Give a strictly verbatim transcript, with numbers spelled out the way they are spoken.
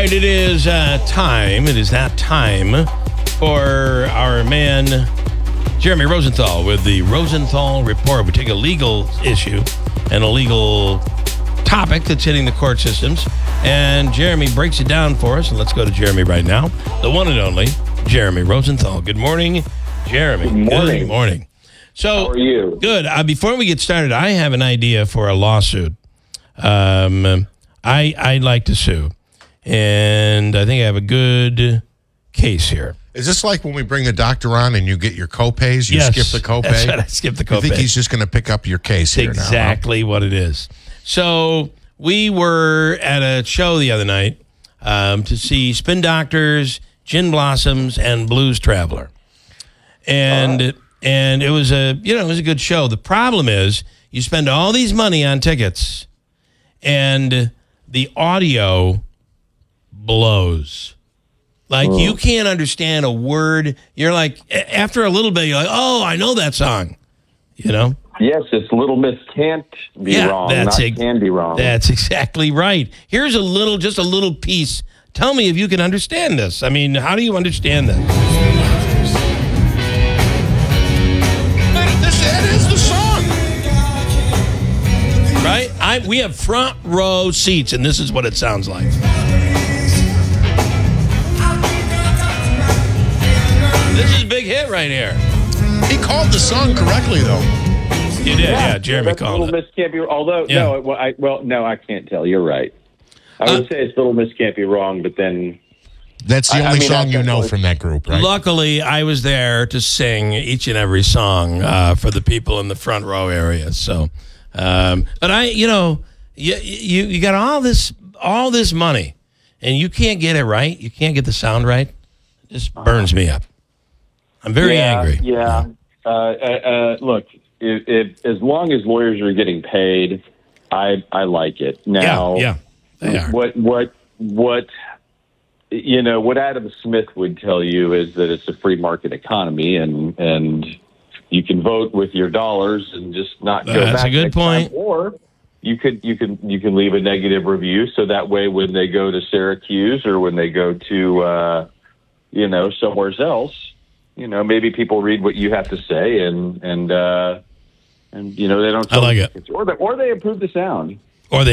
right, it is uh, time. It is that time for our man, Jeremy Rosenthal, with the Rosenthal Report. We take a legal issue and a legal topic that's hitting the court systems, and Jeremy breaks it down for us. And let's go to Jeremy right now, the one and only Jeremy Rosenthal. Good morning, Jeremy. Good morning. Good morning. So, how are you? Good. Uh, before we get started, I have an idea for a lawsuit. Um, I I'd like to sue, and I think I have a good case here. Is this like when we bring the doctor on and you get your copays? You Yes, skip the copay? that's right, I skip the You think copay. he's just going to pick up your case here Exactly what it is. So we were at a show the other night um, to see Spin Doctors, Gin Blossoms, and Blues Traveler, and Uh-huh. and it was a you know it was a good show. The problem is you spend all these money on tickets, and the audio blows. Like, Oh. you can't understand a word. You're like, a- after a little bit, you're like, oh, I know that song. You know? Yes, it's Little Miss can't be Yeah, wrong, that's not ex- can be wrong. That's exactly right. Here's a little, just a little piece. Tell me if you can understand this. I mean, how do you understand this? This that is the song. Right? I we have front row seats, and this is what it sounds like. This is a big hit right here. He called the song correctly, though. You did, yeah. Jeremy that's called Little it. Miss can't be. Although Yeah. no, well, I, well, no, I can't tell. You're right. I would Uh, say it's Little Miss can't be wrong, but then That's the I- I only mean, song I you know definitely- from that group, right? Luckily, I was there to sing each and every song uh, for the people in the front row area. So, um, but I, you know, you, you you got all this all this money, and you can't get it right. You can't get the sound right. It just burns me up. I'm very yeah, angry. Yeah. Uh, uh, uh, look, it, it, as long as lawyers are getting paid, I I like it. Now, yeah, yeah, they are. what what what you know what Adam Smith would tell you is that it's a free market economy, and and you can vote with your dollars and just not go That's back a good next time. point. Or you could you can you can leave a negative review, so that way when they go to Syracuse or when they go to uh, you know somewhere else, you know maybe people read what you have to say and and uh, and you know they don't. I like it. Or they, or they improve the sound.